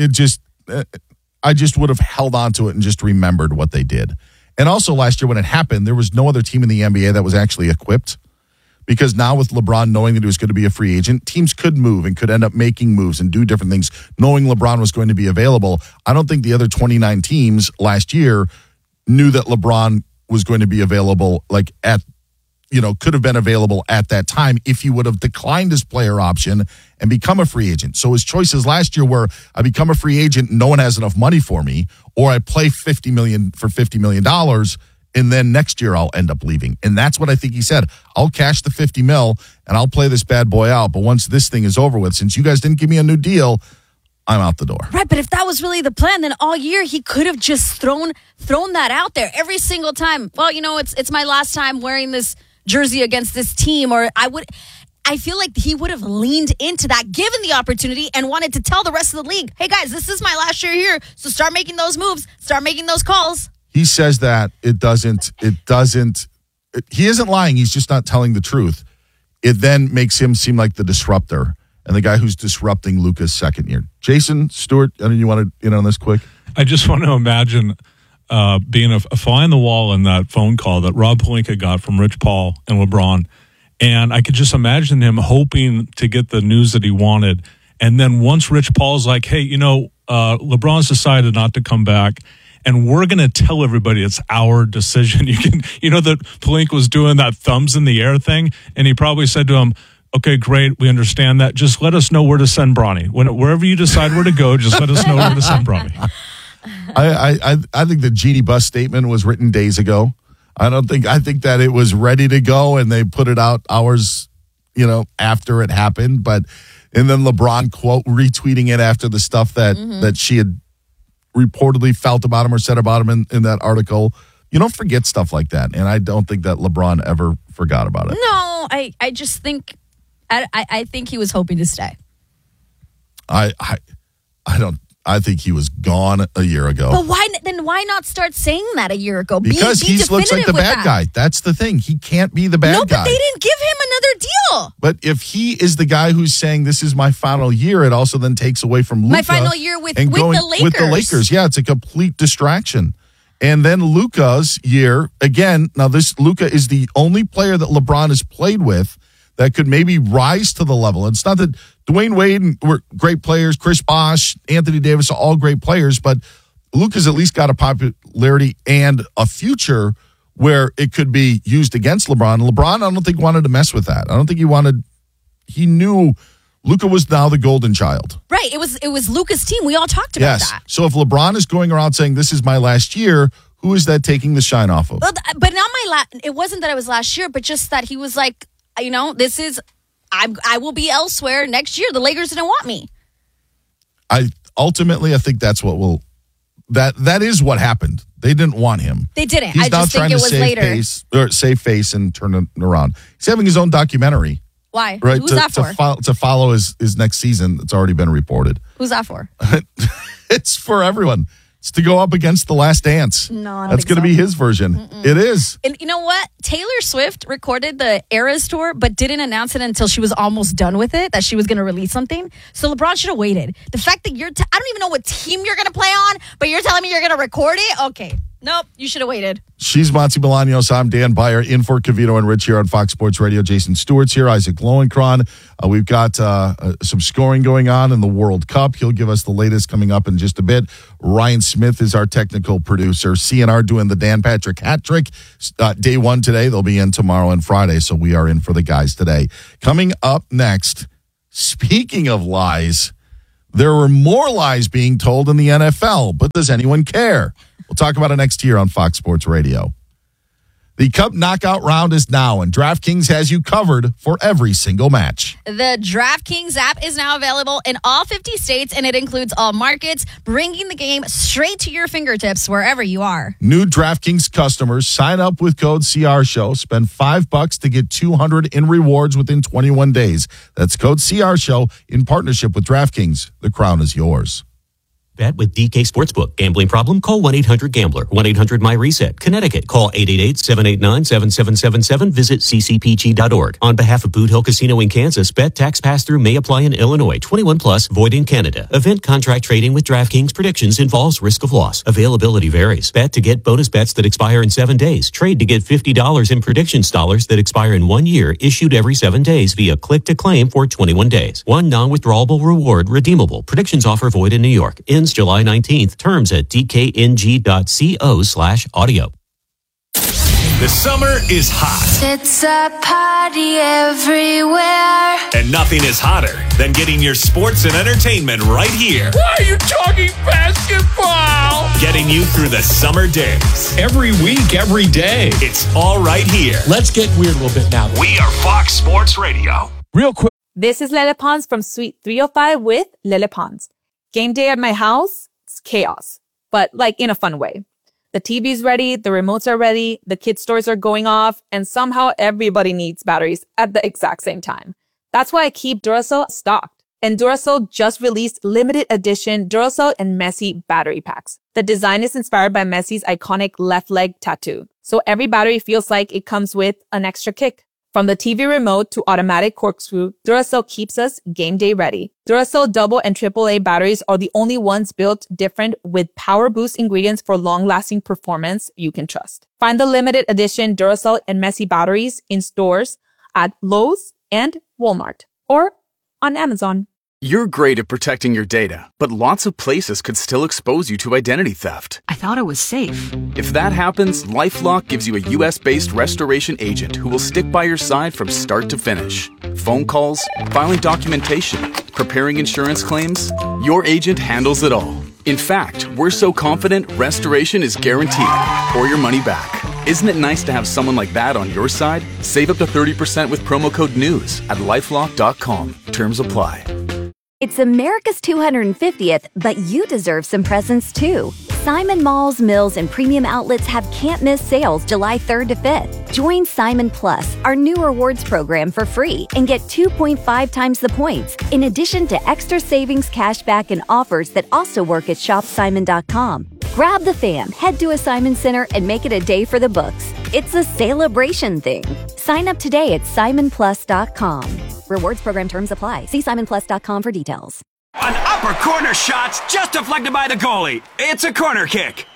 I just would have held on to it and just remembered what they did. And also last year when it happened, there was no other team in the NBA that was actually equipped, because now with LeBron knowing that he was going to be a free agent, teams could move and could end up making moves and do different things knowing LeBron was going to be available. I don't think the other 29 teams last year knew that LeBron was going to be available, could have been available at that time if he would have declined his player option and become a free agent. So his choices last year were, I become a free agent, no one has enough money for me, or I play $50 million for $50 million, and then next year I'll end up leaving. And that's what I think he said. I'll cash the $50 million and I'll play this bad boy out. But once this thing is over with, since you guys didn't give me a new deal, I'm out the door. Right, but if that was really the plan, then all year he could have just thrown that out there every single time. Well, it's my last time wearing this jersey against this team, or I feel like he would have leaned into that, given the opportunity, and wanted to tell the rest of the league, hey guys, this is my last year here, so start making those moves, start making those calls. He says that he isn't lying, he's just not telling the truth. It then makes him seem like the disruptor and the guy who's disrupting Luka's second year. Jason Stewart, you want to in on this quick? I just want to imagine being a fly on the wall in that phone call that Rob Pelinka got from Rich Paul and LeBron. And I could just imagine him hoping to get the news that he wanted. And then once Rich Paul's like, hey, LeBron's decided not to come back, and we're going to tell everybody it's our decision. That Pelinka was doing that thumbs in the air thing. And he probably said to him, okay, great, we understand that. Just let us know where to send Bronny. Wherever you decide where to go, just let us know where to send Bronny. I think the Genie Bus statement was written days ago. I think that it was ready to go and they put it out hours, after it happened. And then LeBron quote retweeting it after the stuff that she had reportedly felt about him or said about him in that article. You don't forget stuff like that. And I don't think that LeBron ever forgot about it. No, I just think, I think he was hoping to stay. I think he was gone a year ago. But why not start saying that a year ago? Because he looks like the bad guy. That's the thing. He can't be the bad guy. No, but they didn't give him another deal. But if he is the guy who's saying this is my final year, it also then takes away from Luka. My final year with the Lakers. With the Lakers, yeah, it's a complete distraction. And then Luka's year, again, now this Luka is the only player that LeBron has played with that could maybe rise to the level. It's not that Dwayne Wade were great players, Chris Bosh, Anthony Davis are all great players, but Luka's at least got a popularity and a future where it could be used against LeBron. LeBron, I don't think, wanted to mess with that. I don't think he knew Luka was now the golden child. Right. It was Luka's team. We all talked about that. So if LeBron is going around saying this is my last year, who is that taking the shine off of? Well, but not it wasn't that it was last year, but just that he was like, this is, I will be elsewhere next year. The Lakers didn't want me. I think that's what that is what happened. They didn't want him. They didn't. He's I just think it was later. Save face and turn it around. He's having his own documentary. Why? Right, Who's that for? To follow his next season. It's already been reported. Who's that for? It's for everyone. It's to go up against The Last Dance. No, that's going to be his version. It is. And you know what? Taylor Swift recorded the Eras tour, but didn't announce it until she was almost done with it, that she was going to release something. So LeBron should have waited. The fact that I don't even know what team you're going to play on, but you're telling me you're going to record it? Okay. Nope, you should have waited. She's Monty Bolaños. I'm Dan Beyer, in for Cavito and Rich here on Fox Sports Radio. Jason Stewart's here, Isaac Lowenkron. We've got some scoring going on in the World Cup. He'll give us the latest coming up in just a bit. Ryan Smith is our technical producer. CNR doing the Dan Patrick hat trick. Day one today. They'll be in tomorrow and Friday, so we are in for the guys today. Coming up next, speaking of lies, there were more lies being told in the NFL, but does anyone care? We'll talk about it next year on Fox Sports Radio. The Cup knockout round is now, and DraftKings has you covered for every single match. The DraftKings app is now available in all 50 states, and it includes all markets, bringing the game straight to your fingertips wherever you are. New DraftKings customers sign up with code CRSHOW, spend $5 to get $200 in rewards within 21 days. That's code CRSHOW in partnership with DraftKings. The crown is yours. Bet with DK Sportsbook. Gambling problem? Call 1-800-GAMBLER. 1-800-MY-RESET. Connecticut. Call 888-789-7777. Visit ccpg.org. On behalf of Boot Hill Casino in Kansas, bet tax pass-through may apply in Illinois. 21 plus, void in Canada. Event contract trading with DraftKings predictions involves risk of loss. Availability varies. Bet to get bonus bets that expire in 7 days. Trade to get $50 in predictions dollars that expire in 1 year, issued every 7 days via click to claim for 21 days. One non-withdrawable reward redeemable. Predictions offer void in New York. July 19th. Terms at dkng.co/audio. The summer is hot. It's a party everywhere. And nothing is hotter than getting your sports and entertainment right here. Why are you talking basketball? Getting you through the summer days. Every week, every day. It's all right here. Let's get weird a little bit now. We are Fox Sports Radio. Real quick. This is Lele Pons from Suite 305 with Lele Pons. Game day at my house, it's chaos, but like in a fun way. The TV's ready, the remotes are ready, the kids' toys are going off, and somehow everybody needs batteries at the exact same time. That's why I keep Duracell stocked. And Duracell just released limited edition Duracell and Messi battery packs. The design is inspired by Messi's iconic left leg tattoo. So every battery feels like it comes with an extra kick. From the TV remote to automatic corkscrew, Duracell keeps us game day ready. Duracell double and AAA batteries are the only ones built different with power boost ingredients for long-lasting performance you can trust. Find the limited edition Duracell and Messi batteries in stores at Lowe's and Walmart or on Amazon. You're great at protecting your data, but lots of places could still expose you to identity theft. I thought it was safe. If that happens, LifeLock gives you a U.S.-based restoration agent who will stick by your side from start to finish. Phone calls, filing documentation, preparing insurance claims, your agent handles it all. In fact, we're so confident restoration is guaranteed or your money back. Isn't it nice to have someone like that on your side? Save up to 30% with promo code NEWS at LifeLock.com. Terms apply. It's America's 250th, but you deserve some presents too. Simon Malls, Mills, and Premium Outlets have can't-miss sales July 3rd to 5th. Join Simon Plus, our new rewards program, for free and get 2.5 times the points, in addition to extra savings, cashback, and offers that also work at shopsimon.com. Grab the fam, head to a Simon Center, and make it a day for the books. It's a celebration thing. Sign up today at simonplus.com. Rewards program terms apply. See simonplus.com for details. An upper corner shot's just deflected by the goalie. It's a corner kick.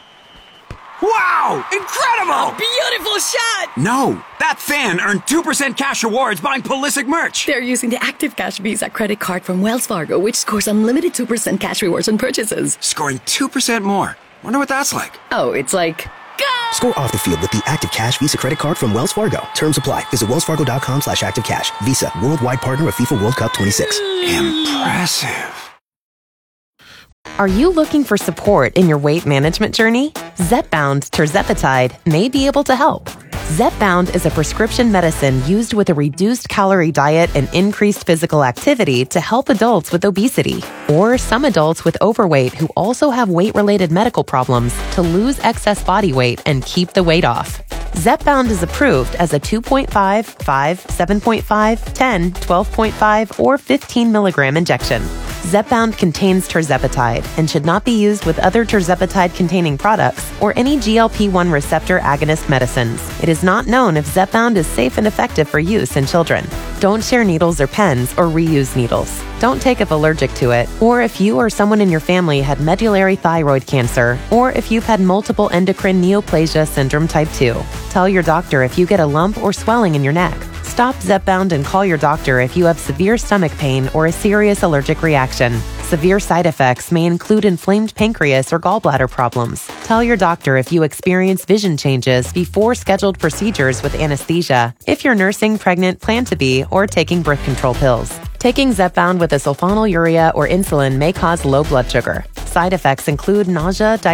Wow! Incredible! A beautiful shot! No, that fan earned 2% cash rewards buying Pulisic merch. They're using the Active Cash Visa credit card from Wells Fargo, which scores unlimited 2% cash rewards on purchases. Scoring 2% more. Wonder what that's like. Oh, it's like... Go! Score off the field with the Active Cash Visa credit card from Wells Fargo. Terms apply. Visit wellsfargo.com/activecash. Visa, worldwide partner of FIFA World Cup 26. Impressive. Are you looking for support in your weight management journey? Zepbound tirzepatide may be able to help. Zepbound is a prescription medicine used with a reduced calorie diet and increased physical activity to help adults with obesity, or some adults with overweight who also have weight-related medical problems to lose excess body weight and keep the weight off. Zepbound is approved as a 2.5, 5, 7.5, 10, 12.5, or 15 milligram injection. Zepbound contains tirzepatide and should not be used with other tirzepatide-containing products or any GLP-1 receptor agonist medicines. It is not known if Zepbound is safe and effective for use in children. Don't share needles or pens or reuse needles. Don't take if allergic to it, or if you or someone in your family had medullary thyroid cancer, or if you've had multiple endocrine neoplasia syndrome type 2. Tell your doctor if you get a lump or swelling in your neck. Stop Zepbound and call your doctor if you have severe stomach pain or a serious allergic reaction. Severe side effects may include inflamed pancreas or gallbladder problems. Tell your doctor if you experience vision changes before scheduled procedures with anesthesia, if you're nursing, pregnant, plan to be, or taking birth control pills. Taking Zepbound with a sulfonylurea or insulin may cause low blood sugar. Side effects include nausea,